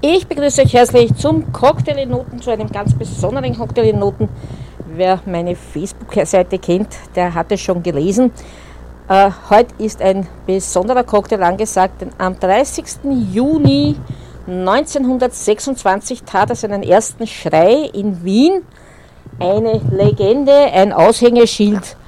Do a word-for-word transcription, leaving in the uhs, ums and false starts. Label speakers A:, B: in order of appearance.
A: Ich begrüße euch herzlich zum Cocktail in Noten, zu einem ganz besonderen Cocktail in Noten. Wer meine Facebook-Seite kennt, der hat es schon gelesen. Äh, heute ist ein besonderer Cocktail angesagt, denn am dreißigsten Juni neunzehnhundertsechsundzwanzig tat er seinen ersten Schrei in Wien. Eine Legende, ein Aushängeschild